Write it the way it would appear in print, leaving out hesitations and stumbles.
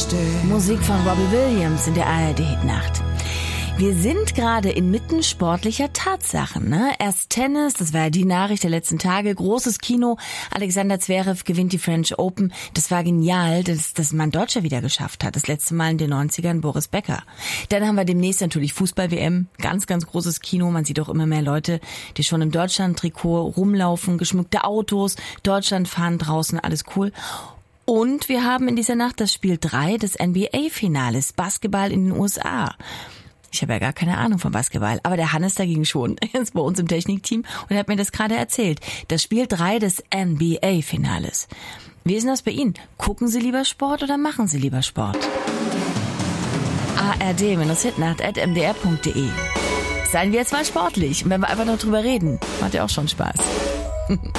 Musik von Robbie Williams in der ARD-Hitnacht. Wir sind gerade inmitten sportlicher Tatsachen, ne? Erst Tennis, das war ja die Nachricht der letzten Tage, großes Kino, Alexander Zverev gewinnt die French Open. Das war genial, dass das mal ein Deutscher wieder geschafft hat. Das letzte Mal in den 90ern Boris Becker. Dann haben wir demnächst natürlich Fußball-WM, ganz, ganz großes Kino. Man sieht auch immer mehr Leute, die schon im Deutschland-Trikot rumlaufen, geschmückte Autos, Deutschland fahren draußen, alles cool. Und wir haben in dieser Nacht das Spiel 3 des NBA-Finales, Basketball in den USA. Ich habe ja gar keine Ahnung von Basketball, aber der Hannes dagegen schon. Er ist bei uns im Technikteam und hat mir das gerade erzählt. Das Spiel 3 des NBA-Finales. Wie ist denn das bei Ihnen? Gucken Sie lieber Sport oder machen Sie lieber Sport? ard-hitnacht@mdr.de. Seien wir jetzt mal sportlich und wenn wir einfach noch drüber reden, macht ja auch schon Spaß.